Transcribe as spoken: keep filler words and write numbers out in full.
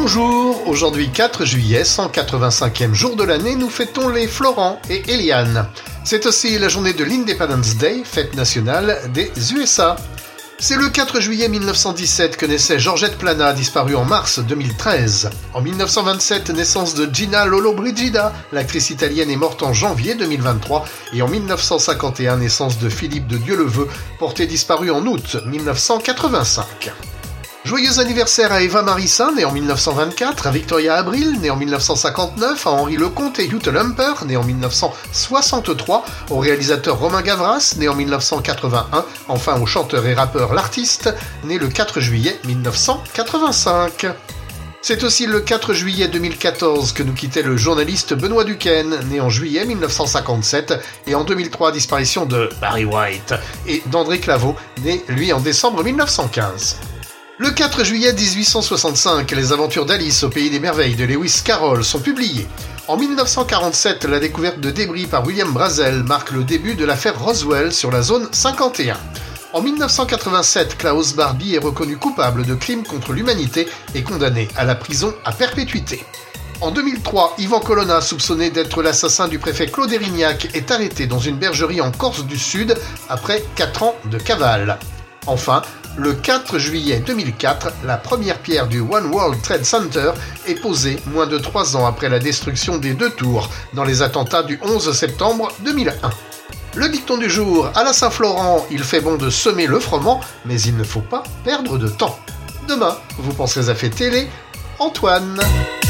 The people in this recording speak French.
Bonjour, aujourd'hui quatre juillet, cent quatre-vingt-cinquième jour de l'année, nous fêtons les Florent et Eliane. C'est aussi la journée de l'Independence Day, fête nationale des U S A. C'est le quatre juillet mille neuf cent dix-sept que naissait Georgette Plana, disparue en mars deux mille treize. En mille neuf cent vingt-sept, naissance de Gina Lollobrigida, l'actrice italienne est morte en janvier deux mille vingt-trois. Et en mille neuf cent cinquante et un, naissance de Philippe de Dieuleveux, porté disparu en août mille neuf cent quatre-vingt-cinq. Joyeux anniversaire à Eva Marissin, née en mille neuf cent vingt-quatre, à Victoria Abril, née en mille neuf cent cinquante-neuf, à Henri Lecomte et Jutta Lumper, né en mille neuf cent soixante-trois, au réalisateur Romain Gavras, né en mille neuf cent quatre-vingt-un, enfin au chanteur et rappeur L'Artiste, né le quatre juillet mille neuf cent quatre-vingt-cinq. C'est aussi le quatre juillet deux mille quatorze que nous quittait le journaliste Benoît Duquesne, né en juillet mille neuf cent cinquante-sept, et en deux mille trois, disparition de Barry White et d'André Claveau, né lui en décembre mille neuf cent quinze. Le quatre juillet dix-huit cent soixante-cinq, les aventures d'Alice au pays des merveilles de Lewis Carroll sont publiées. En mille neuf cent quarante-sept, la découverte de débris par William Brazel marque le début de l'affaire Roswell sur la zone cinquante et un. En mille neuf cent quatre-vingt-sept, Klaus Barbie est reconnu coupable de crimes contre l'humanité et condamné à la prison à perpétuité. En deux mille trois, Yvan Colonna, soupçonné d'être l'assassin du préfet Claude Érignac, est arrêté dans une bergerie en Corse du Sud après quatre ans de cavale. Enfin, le quatre juillet deux mille quatre, la première pierre du One World Trade Center est posée moins de trois ans après la destruction des deux tours dans les attentats du onze septembre deux mille un. Le dicton du jour, à la Saint-Florent, il fait bon de semer le froment, mais il ne faut pas perdre de temps. Demain, vous penserez à fêter les Antoine.